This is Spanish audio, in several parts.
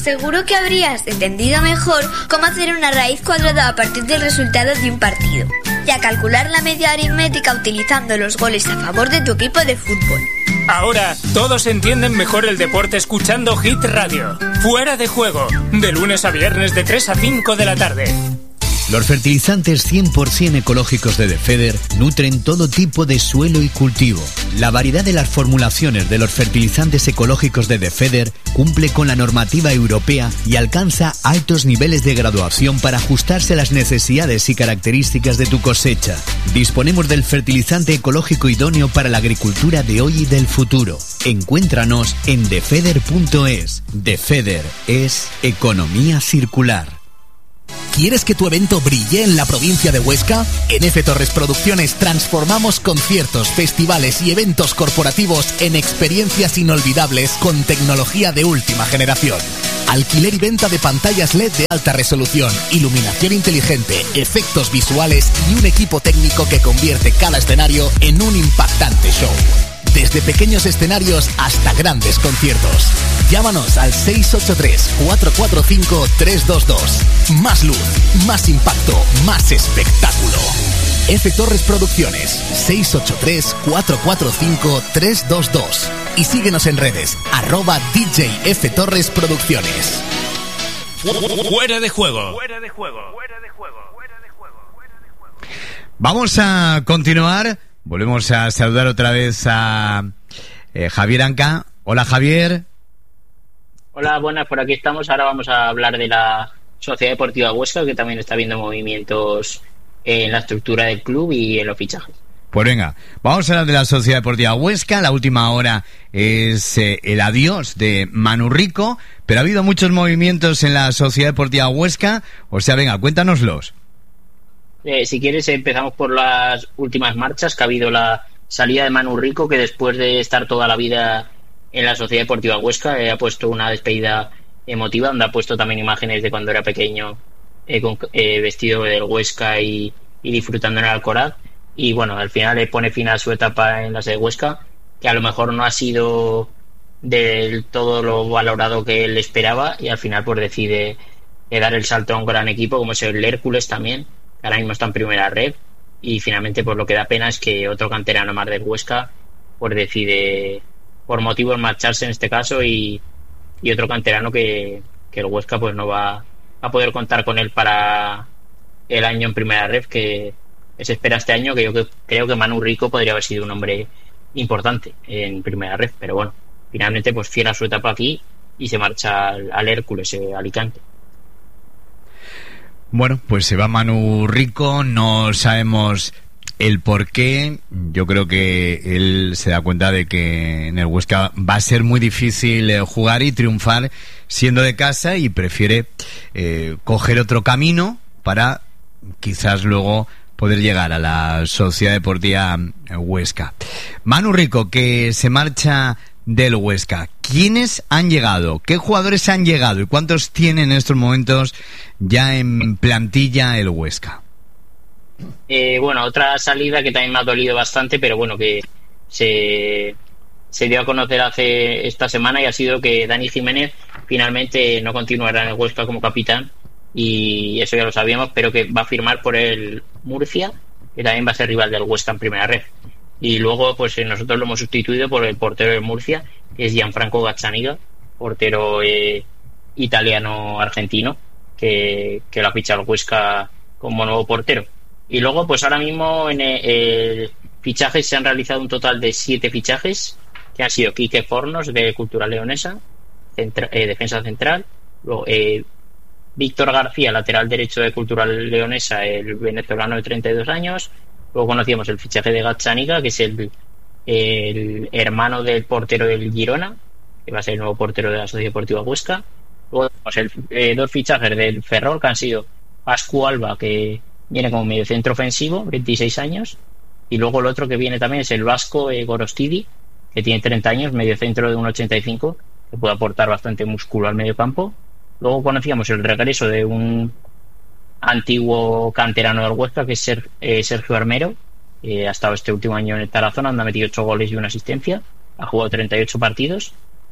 Seguro que habrías entendido mejor cómo hacer una raíz cuadrada a partir del resultado de un partido y a calcular la media aritmética utilizando los goles a favor de tu equipo de fútbol. Ahora todos entienden mejor el deporte escuchando Hit Radio. Fuera de juego, de lunes a viernes de 3 a 5 de la tarde. Los fertilizantes 100% ecológicos de Defeder nutren todo tipo de suelo y cultivo. La variedad de las formulaciones de los fertilizantes ecológicos de Defeder cumple con la normativa europea y alcanza altos niveles de graduación para ajustarse a las necesidades y características de tu cosecha. Disponemos del fertilizante ecológico idóneo para la agricultura de hoy y del futuro. Encuéntranos en defeder.es. Defeder es economía circular. ¿Quieres que tu evento brille en la provincia de Huesca? En F. Torres Producciones transformamos conciertos, festivales y eventos corporativos en experiencias inolvidables con tecnología de última generación. Alquiler y venta de pantallas LED de alta resolución, iluminación inteligente, efectos visuales y un equipo técnico que convierte cada escenario en un impactante show. Desde pequeños escenarios hasta grandes conciertos. Llámanos al 683-445-322. Más luz, más impacto, más espectáculo. F. Torres Producciones, 683-445-322. Y síguenos en redes, @DJ F. Torres Producciones. Fuera de juego. Vamos a continuar. Volvemos a saludar otra vez a Javier Anca. Hola, Javier. Hola, buenas, por aquí estamos. Ahora vamos a hablar de la Sociedad Deportiva Huesca, que también está viendo movimientos en la estructura del club y en los fichajes. Pues venga, vamos a hablar de la Sociedad Deportiva Huesca. La última hora es el adiós de Manu Rico, pero ha habido muchos movimientos en la Sociedad Deportiva Huesca. O sea, venga, cuéntanoslos. Si quieres, empezamos por las últimas marchas, que ha habido la salida de Manu Rico, que después de estar toda la vida en la Sociedad Deportiva Huesca ha puesto una despedida emotiva, donde ha puesto también imágenes de cuando era pequeño, vestido del Huesca y disfrutando en el Alcoraz. Y bueno, al final le pone fin a su etapa en la sede Huesca, que a lo mejor no ha sido del todo lo valorado que él esperaba, y al final pues decide dar el salto a un gran equipo como es el Hércules también, que ahora mismo está en primera red. Y finalmente pues lo que da pena es que otro canterano más del Huesca pues decide por motivos marcharse en este caso, y otro canterano que el Huesca pues no va a poder contar con él para el año en primera red que se espera este año, que yo creo que Manu Rico podría haber sido un hombre importante en primera red, pero bueno, finalmente pues fiel a su etapa aquí y se marcha al Hércules, Alicante. Bueno, pues se va Manu Rico, no sabemos el por qué. Yo creo que él se da cuenta de que en el Huesca va a ser muy difícil jugar y triunfar siendo de casa, y prefiere coger otro camino para quizás luego poder llegar a la Sociedad Deportiva Huesca. Manu Rico, que se marcha del Huesca. ¿Quiénes han llegado? ¿Qué jugadores han llegado? ¿Y cuántos tiene en estos momentos ya en plantilla el Huesca? Bueno, otra salida que también me ha dolido bastante, pero bueno, que se dio a conocer esta semana, y ha sido que Dani Jiménez finalmente no continuará en el Huesca como capitán, y eso ya lo sabíamos, pero que va a firmar por el Murcia, que también va a ser rival del Huesca en primera red. Y luego pues nosotros lo hemos sustituido por el portero del Murcia, que es Gianfranco Gazzaniga, portero italiano-argentino, que lo ha fichado el Huesca como nuevo portero. Y luego pues ahora mismo en el fichajes se han realizado un total de 7 fichajes, que han sido Quique Fornos, de Cultural Leonesa, defensa central. Luego Víctor García, lateral derecho de Cultural Leonesa, el venezolano de 32 años. Luego conocíamos el fichaje de Gazzaniga, que es el hermano del portero del Girona, que va a ser el nuevo portero de la Sociedad Deportiva Huesca. Luego tenemos dos fichajes del Ferrol, que han sido Pascu Alba, que viene como mediocentro ofensivo, 26 años. Y luego el otro que viene también es el vasco Gorostidi, que tiene 30 años, mediocentro de 1,85, que puede aportar bastante músculo al medio campo. Luego conocíamos el regreso de un antiguo canterano del Huesca, que es Sergio Armero. Ha estado este último año en el Tarazona, donde ha metido 8 goles y una asistencia, ha jugado 38 partidos.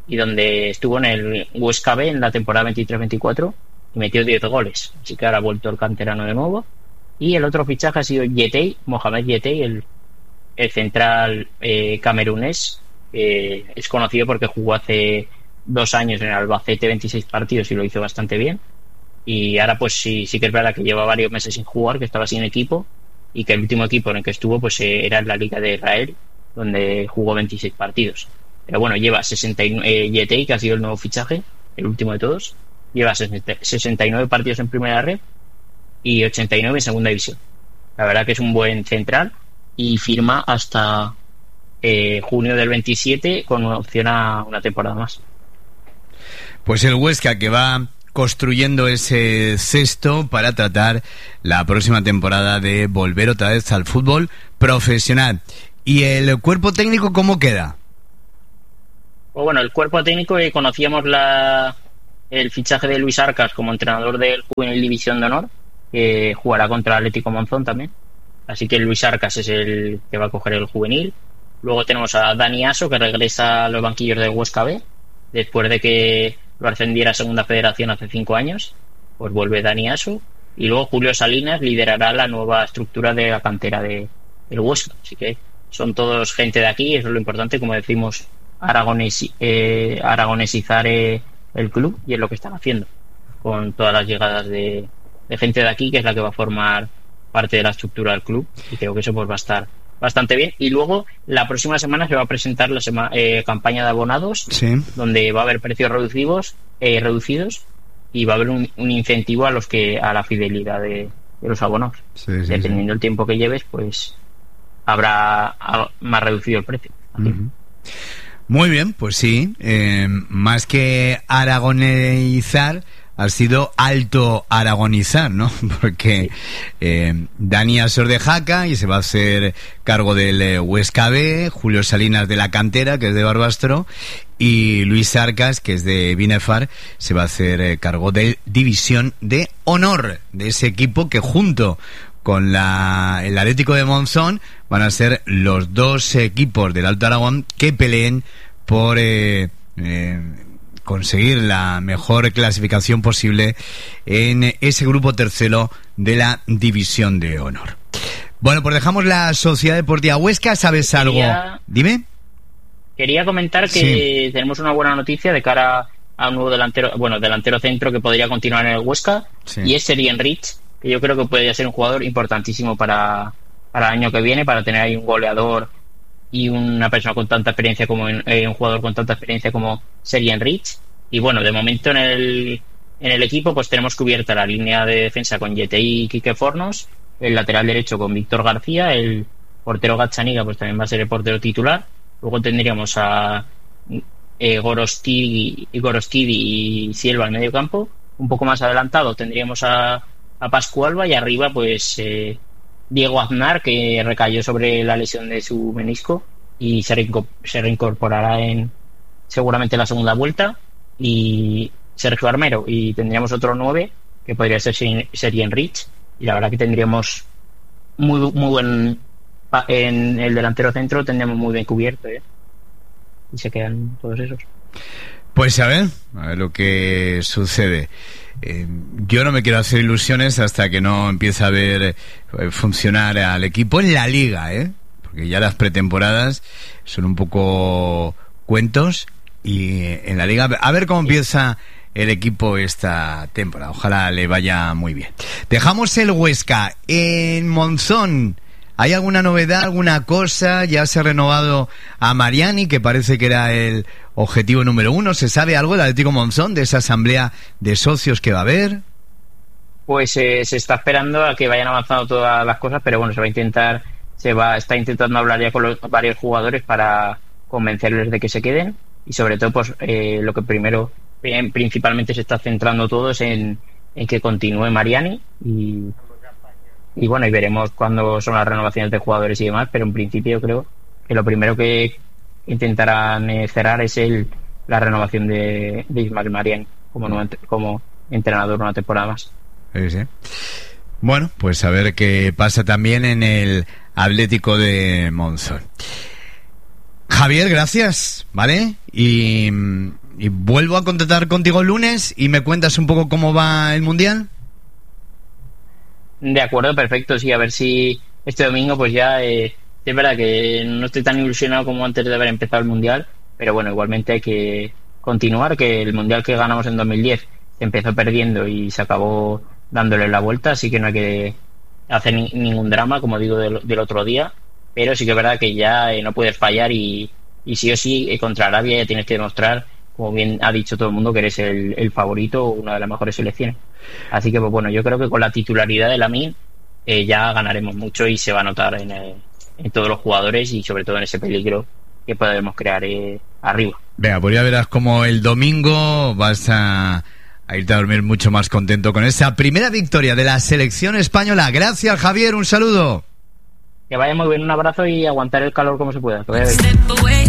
y donde estuvo en el Huesca B en la temporada 23-24 y metió 10 goles. Así que ahora ha vuelto el canterano de nuevo. Y el otro fichaje ha sido Yetey, Mohamed Yetey, el central camerunés. Es conocido porque jugó hace 2 años en el Albacete 26 partidos y lo hizo bastante bien. Y ahora pues sí que es verdad que lleva varios meses sin jugar, que estaba sin equipo, y que el último equipo en el que estuvo pues era en la Liga de Israel, donde jugó 26 partidos. Pero bueno, lleva 69, Yetey, que ha sido el nuevo fichaje, el último de todos, lleva 69 partidos en primera red y 89 en segunda división. La verdad que es un buen central y firma hasta junio del 27 con una opción a una temporada más. Pues el Huesca, que va construyendo ese cesto para tratar la próxima temporada de volver otra vez al fútbol profesional. ¿Y el cuerpo técnico cómo queda? Pues bueno, el cuerpo técnico, conocíamos el fichaje de Luis Arcas como entrenador del Juvenil División de Honor, que jugará contra Atlético Monzón también. Así que Luis Arcas es el que va a coger el juvenil. Luego tenemos a Dani Aso, que regresa a los banquillos del Huesca B, después de que lo ascendiera a Segunda Federación hace 5 años. Pues vuelve Dani Aso. Y luego Julio Salinas liderará la nueva estructura de la cantera del Huesca. Así que son todos gente de aquí, eso es lo importante, como decimos, aragonesizar el club, y es lo que están haciendo con todas las llegadas de gente de aquí, que es la que va a formar parte de la estructura del club, y creo que eso pues va a estar bastante bien. Y luego la próxima semana se va a presentar la campaña de abonados, sí, donde va a haber precios reducidos y va a haber un incentivo a la fidelidad de los abonados. Sí, dependiendo del tiempo que lleves, pues habrá más reducido el precio. Uh-huh. Muy bien, pues sí, más que aragonizar, ha sido alto aragonizar, ¿no? Porque Dani Asor de Jaca, y se va a hacer cargo del Huesca B, Julio Salinas de la cantera, que es de Barbastro, y Luis Arcas, que es de Binefar, se va a hacer cargo de División de Honor, de ese equipo que junto con el Atlético de Monzón van a ser los 2 equipos del Alto Aragón que peleen por conseguir la mejor clasificación posible en ese grupo tercero de la División de Honor. Bueno, pues dejamos la Sociedad Deportiva Huesca. ¿Sabes algo? Dime. Quería comentar que sí, tenemos una buena noticia de cara a un nuevo delantero centro que podría continuar en el Huesca, sí, y es Serien Rich, que yo creo que podría ser un jugador importantísimo para el año que viene, para tener ahí un goleador y una persona con tanta experiencia como un jugador con tanta experiencia como Serien Rich. Y bueno, de momento en el equipo pues tenemos cubierta la línea de defensa con Yetey y Quique Fornos, el lateral derecho con Víctor García, el portero Gazzaniga pues también va a ser el portero titular. Luego tendríamos a Gorostidi y Silva al medio campo. Un poco más adelantado tendríamos a Pascu Alba, y arriba pues Diego Aznar, que recayó sobre la lesión de su menisco y se reincorporará seguramente la segunda vuelta, y Sergio Armero, y tendríamos otro 9 que podría ser Serien Rich, y la verdad que tendríamos muy buen en el delantero centro, tendríamos muy bien cubierto, y se quedan todos esos. Pues a ver lo que sucede. Yo no me quiero hacer ilusiones hasta que no empiece a ver funcionar al equipo en la liga, porque ya las pretemporadas son un poco cuentos, y en la liga a ver cómo empieza el equipo esta temporada. Ojalá le vaya muy bien. Dejamos el Huesca. En Monzón, ¿hay alguna novedad, alguna cosa? Ya se ha renovado a Mariani, que parece que era el objetivo número 1. ¿Se sabe algo del Atlético Monzón, de esa asamblea de socios que va a haber? Pues se está esperando a que vayan avanzando todas las cosas, pero bueno, está intentando hablar ya con varios jugadores para convencerles de que se queden, y sobre todo pues lo que principalmente se está centrando todo es en que continúe Mariani, y bueno, y veremos cuándo son las renovaciones de jugadores y demás, pero en principio yo creo que lo primero que intentarán cerrar es la renovación de Ismael Mariani como entrenador una temporada más. Sí. Bueno, pues a ver qué pasa también en el Atlético de Monzón. Javier, gracias, ¿vale? Y Y vuelvo a contactar contigo el lunes y me cuentas un poco cómo va el Mundial. De acuerdo, perfecto, sí, a ver si este domingo pues ya... es verdad que no estoy tan ilusionado como antes de haber empezado el Mundial, pero bueno, igualmente hay que continuar, que el Mundial que ganamos en 2010 se empezó perdiendo y se acabó dándole la vuelta, así que no hay que hacer ningún drama, como digo, del otro día, pero sí que es verdad que ya no puedes fallar y sí o sí contra Arabia ya tienes que demostrar, como bien ha dicho todo el mundo, que eres el favorito o una de las mejores selecciones. Así que pues bueno, yo creo que con la titularidad de Lamine ya ganaremos mucho y se va a notar en todos los jugadores y sobre todo en ese peligro que podemos crear arriba. Venga, pues ya verás como el domingo vas a irte a dormir mucho más contento con esa primera victoria de la selección española. Gracias, Javier, un saludo. Que vaya muy bien, un abrazo y aguantar el calor como se pueda. Que vaya bien.